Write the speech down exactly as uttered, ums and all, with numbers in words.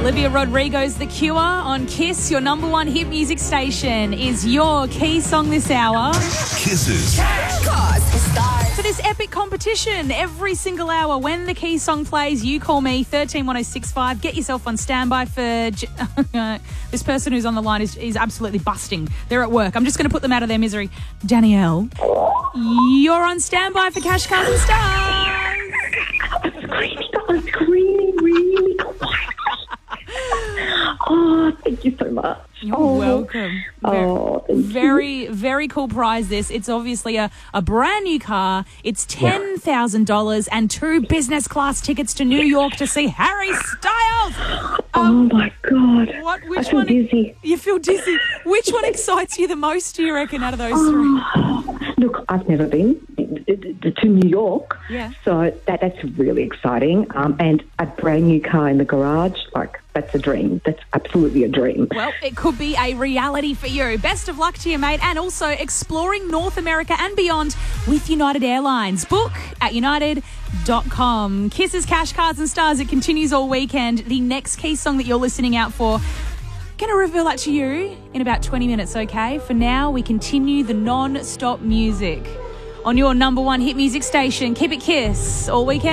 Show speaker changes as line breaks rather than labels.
Olivia Rodrigo's The Cure on Kiss, your number one hit music station, is your key song this hour.
Kisses.
For this epic competition, every single hour when the key song plays, you call me thirteen one oh six five. Get yourself on standby for J- this person who's on the line is, is absolutely busting. They're at work. I'm just going to put them out of their misery. Danielle, you're on standby for Cash Cards and Stars.
I'm screaming, I'm screaming really quietly. Oh, thank you so much.
You're
oh.
welcome.
Oh, thank
very,
you.
very cool prize this. It's obviously a, a brand new car. It's ten thousand dollars and two business class tickets to New York to see Harry Styles. Um,
oh, my God.
What? Which
I feel
one?
dizzy.
You feel dizzy. Which one excites you the most, do you reckon, out of those three?
Oh, look, I've never been to New York,
Yeah.
so that that's really exciting. Um, and a brand new car in the garage, like, that's a dream. That's absolutely a dream.
Well, it could be a reality for you. Best of luck to you, mate. And also exploring North America and beyond with United Airlines. Book at united dot com. Kisses, Cash Cards and Stars. It continues all weekend. The next key song that you're listening out for, going to reveal that to you in about twenty minutes, okay? For now, we continue the non-stop music on your number one hit music station. Keep it Kiss all weekend.